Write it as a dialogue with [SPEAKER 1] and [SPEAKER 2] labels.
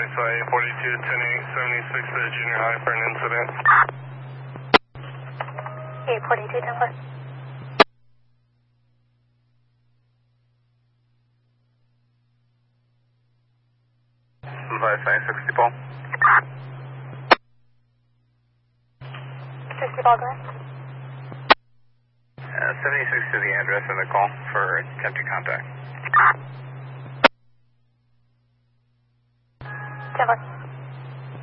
[SPEAKER 1] KSI 42 10-8 76 to junior high for an incident.
[SPEAKER 2] 842 10-4.
[SPEAKER 1] Advise 60 ball.
[SPEAKER 2] 60 ball, go ahead.
[SPEAKER 1] 76 to the address of the call for attempted contact.
[SPEAKER 2] 10-4.